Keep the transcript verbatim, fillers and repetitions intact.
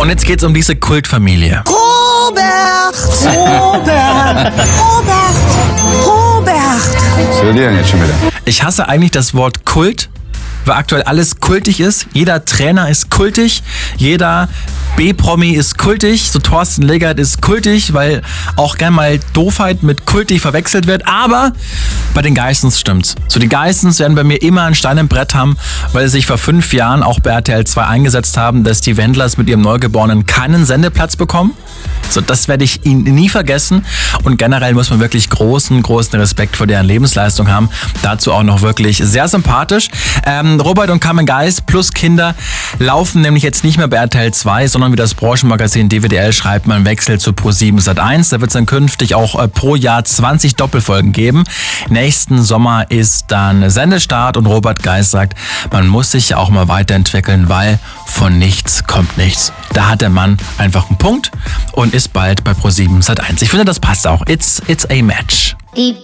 Und jetzt geht's um diese Kultfamilie. Robert! Robert! Robert! Robert! Was will die denn jetzt schon wieder? Ich hasse eigentlich das Wort Kult, weil aktuell alles kultig ist. Jeder Trainer ist kultig, jeder B-Promi ist kultig, so Thorsten Legert ist kultig, weil auch gern mal Doofheit mit kultig verwechselt wird. Aber bei den Geissens stimmt's. So, die Geissens werden bei mir immer ein Stein im Brett haben, weil sie sich vor fünf Jahren auch bei R T L zwei eingesetzt haben, dass die Wendlers mit ihrem Neugeborenen keinen Sendeplatz bekommen. So, das werde ich ihnen nie vergessen. Und generell muss man wirklich großen, großen Respekt vor deren Lebensleistung haben. Dazu auch noch wirklich sehr sympathisch. Ähm, Robert und Carmen Geiss plus Kinder laufen nämlich jetzt nicht mehr bei R T L zwei, sondern wie das Branchenmagazin D W D L schreibt, man wechselt zu ProSieben Sat eins. Da wird es dann künftig auch äh, pro Jahr zwanzig Doppelfolgen geben. Nächsten Sommer ist dann Sendestart und Robert Geiss sagt, man muss sich ja auch mal weiterentwickeln, weil von nichts kommt nichts. Da hat der Mann einfach einen Punkt und ist bald bei ProSieben Sat eins. Ich finde, das passt auch. It's, it's a match. Die